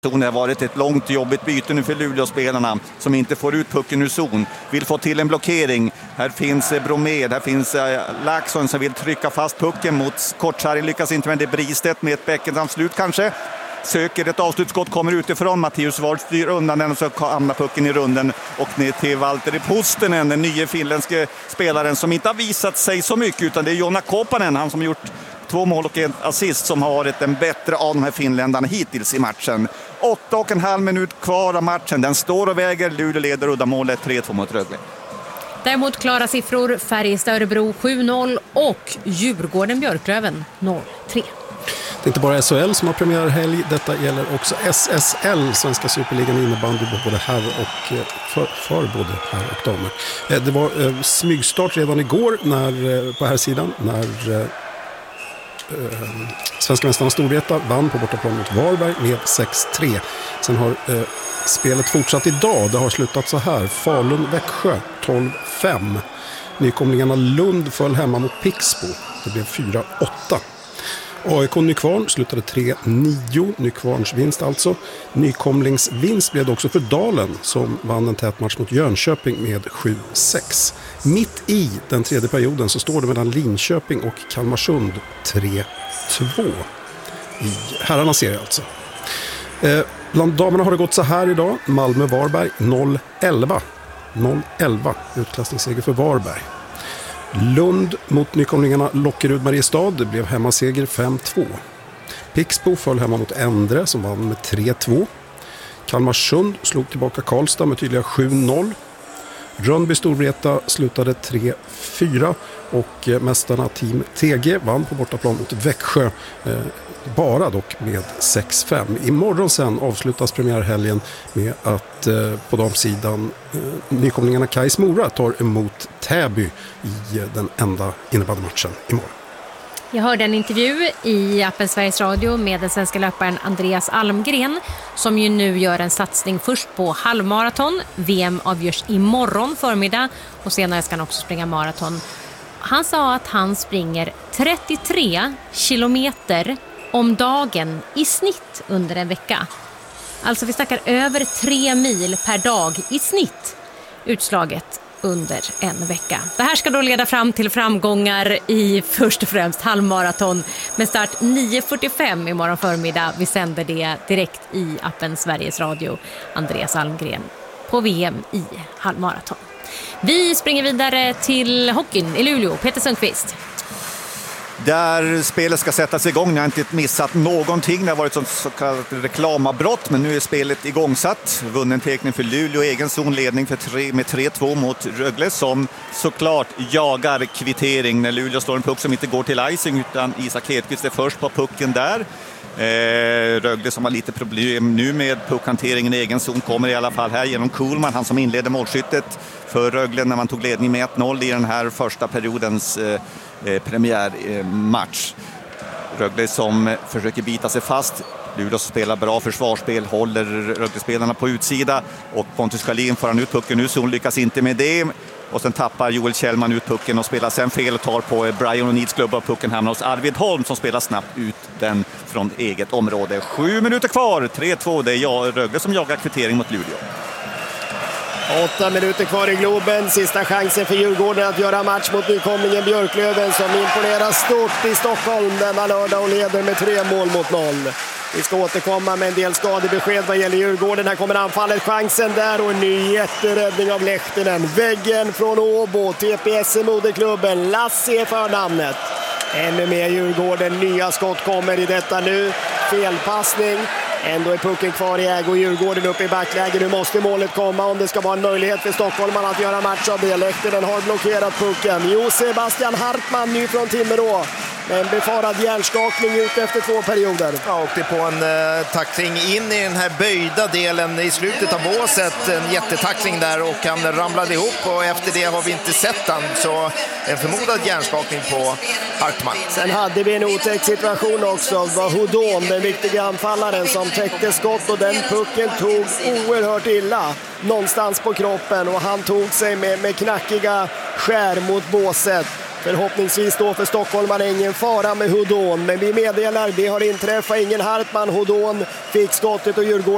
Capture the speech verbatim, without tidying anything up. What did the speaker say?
Det har varit ett långt jobbigt byte nu för Luleå-spelarna som inte får ut pucken ur zon. Vill få till en blockering. Här finns Bromed, här finns Laxson som vill trycka fast pucken mot Kortsarg. Lyckas inte med det. Bristet med ett bäckensamslut kanske. Söker ett avslutskott, kommer utifrån. Mattias Ward styr undan den och så hamnar pucken i runden och ner till Valtteri Puustinen, den nya finländske spelaren som inte har visat sig så mycket, utan det är Jonna Kopanen, han som gjort två mål och en assist, som har varit den bättre av de här finländarna hittills i matchen. Åtta och en halv minut kvar av matchen. Den står och väger. Luleå leder uddamålet tre två mot Rögle. Däremot klara siffror: Färjestad Örebro sju noll och Djurgården Björklöven noll tre. Det är inte bara S H L som har premiärhelg, detta gäller också S S L, Svenska Superligan innebandy, både här och för, för både här och damer. Det var eh, smygstart redan igår när, eh, på här sidan när eh, Svenska mästarna Storvreta vann på bortaplan mot Varberg med sex tre. Sen har eh, spelet fortsatt idag. Det har slutat så här: Falun-Växjö tolv fem. Nykomlingarna Lund föll hemma mot Pixbo. Det blev fyra åtta. A I K Nykvarn slutade tre nio, Nykvarns vinst alltså. Nykomlingsvinst blev det också för Dalen som vann en tät match mot Jönköping med sju sex. Mitt i den tredje perioden så står det mellan Linköping och Kalmarsund tre två i herrarnas serie alltså. Eh, bland damerna har det gått så här idag: Malmö-Varberg noll elva. noll elva utklassningsseger för Varberg. Lund mot nykomlingarna Lockerud-Mariestad, det blev hemmaseger fem två. Pixbo föll hemma mot Endre som vann med tre två. Kalmarsund slog tillbaka Karlstad med tydliga sju noll. Rönnby-Storvreta slutade tre fyra och mästarna Team T G vann på bortaplan mot Växjö, eh, bara dock med sex fem. Imorgon sen avslutas premiärhelgen med att eh, på damsidan eh, nykomlingarna Kais Mora tar emot Täby i eh, den enda innebandymatchen imorgon. Jag hörde en intervju i appen Sveriges Radio med den svenska löparen Andreas Almgren, som ju nu gör en satsning först på halvmaraton. V M avgörs imorgon förmiddag och senare ska han också springa maraton. Han sa att han springer trettiotre kilometer om dagen i snitt under en vecka. Alltså vi snackar över tre mil per dag i snitt utslaget under en vecka. Det här ska då leda fram till framgångar i först och främst halvmaraton med start nio fyrtiofem imorgon förmiddag. Vi sänder det direkt i appen Sveriges Radio. Andreas Almgren på V M i halvmaraton. Vi springer vidare till hockeyn i Luleå. Peter Sundqvist. Där spelet ska sättas igång. Jag har inte missat någonting. Det har varit ett så kallat reklamavbrott, men nu är spelet igångsatt. Vunnen teckning för Luleå, egen zonledning för tre, med tre två mot Rögle, som såklart jagar kvittering när Luleå slår en puck som inte går till icing, utan Isak Hedqvist är först på pucken där. Eh, Rögle som har lite problem nu med puckhanteringen i egen zon kommer i alla fall här genom Kuhlman, han som inledde målskyttet för Rögle när man tog ledning med ett noll i den här första periodens eh, eh, premiärmatch. Eh, Rögle som försöker bita sig fast. Luleå spelar bra försvarsspel, håller Rögle-spelarna på utsida och Pontus Schalin får han ut pucken nu, så hon lyckas inte med det. Och sen tappar Joel Kjellman ut pucken och spelar sen fel och tar på Brian O'Neills klubb av pucken, hamnar hos Arvid Holm som spelar snabbt ut den från eget område. Sju minuter kvar, tre två, det är jag, Rögle som jagar kvittering mot Luleå. Åtta minuter kvar i Globen, sista chansen för Djurgården att göra match mot nykomlingen Björklöven som imponerar stort i Stockholm denna lördag och leder med tre mål mot noll. Vi ska återkomma med en del skadebesked vad gäller Djurgården. Här kommer anfallet, chansen där och en ny jätteräddning av Lehtinen. Väggen från Åbo, T P S moderklubben, Lasse för namnet. Ännu mer Djurgården, nya skott kommer i detta nu. Felpassning, ändå är pucken kvar i ägo. Djurgården upp i backläge, nu måste målet komma om det ska vara en möjlighet för Stockholm att göra match av det. Lehtinen har blockerat pucken. Jo, Sebastian Hartman ny från Timrå. En befarad hjärnskakning ut efter två perioder. Ja, åkte på en eh, tackling in i den här böjda delen i slutet av båset. En jättetackling där och han ramlade ihop och efter det har vi inte sett han. Så en förmodad hjärnskakning på Hartman. Sen hade vi en otäck situation också. Det var Houdon, den viktiga anfallaren, som täckte skott och den pucken tog oerhört illa någonstans på kroppen och han tog sig med, med knackiga skär mot båset. Förhoppningsvis då för Stockholm är ingen fara med Houdon, men vi meddelar det har inträffat ingen Hartman. Houdon fick skottet och Djurgården